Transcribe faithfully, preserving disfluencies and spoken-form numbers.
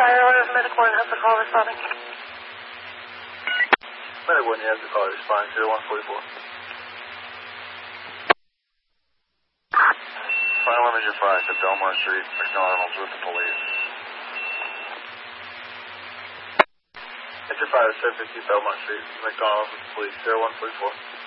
fire alarm, medical and has the call responding. Medical one, you have the call responding, zero one forty-four. Fire alarm is your five at Belmont Street, McDonald's with the police. It's your five at seven fifty Belmont Street, McDonald's with the police, zero one forty-four.